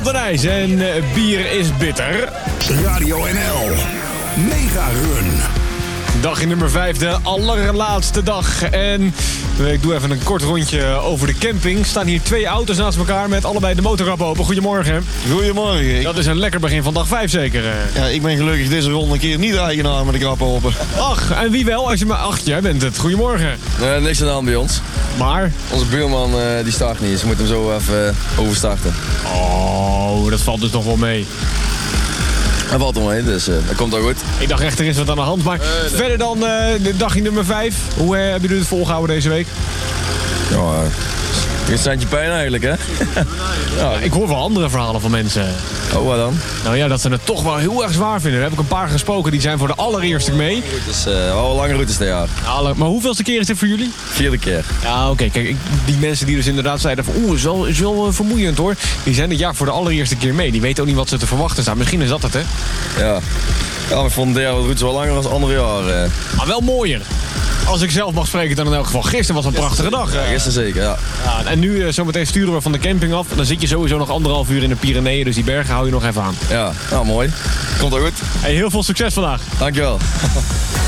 den IJs en bier is bitter. Radio NL. Mega Run. Dag nummer 5, de allerlaatste dag. En ik doe even een kort rondje over de camping. Er staan hier 2 auto's naast elkaar met allebei de motorkap open. Goedemorgen. Goedemorgen. Dat is een lekker begin van dag 5 zeker. Ja, ik ben gelukkig deze ronde een keer niet de eigenaar met de krap open. Ach, en wie wel? Als je maar... Ach, jij bent het. Goedemorgen. Niks aan de hand bij ons. Maar? Onze buurman die start niet, dus we moeten hem zo even overstarten. Oh, dat valt dus nog wel mee. Hij valt omheen, dus dat komt ook goed. Ik dacht echt, er is wat aan de hand. Maar verder dan de dagje nummer 5. Hoe hebben jullie het volgehouden deze week? Ja, een standje pijn eigenlijk, hè? Ja, ik hoor wel andere verhalen van mensen. Oh, wat dan? Nou ja, dat ze het toch wel heel erg zwaar vinden. Daar heb ik een paar gesproken, die zijn voor de allereerste mee. Het is wel een lange route dit jaar. Maar hoeveelste keer is dit voor jullie? 4e keer. Ja, oké. Kijk, die mensen die dus inderdaad zeiden van... is wel vermoeiend hoor. Die zijn dit jaar voor de allereerste keer mee. Die weten ook niet wat ze te verwachten staan. Misschien is dat het, hè? Ja. Ja, ik vond de route wel langer dan andere jaren. Maar wel mooier. Als ik zelf mag spreken dan in elk geval. Gisteren was een prachtige dag. Ja, gisteren zeker, ja. Ja, en nu zometeen sturen we van de camping af. Dan zit je sowieso nog 1,5 uur in de Pyreneeën. Dus die bergen hou je nog even aan. Ja, nou mooi. Komt ook goed. Hey, heel veel succes vandaag. Dankjewel.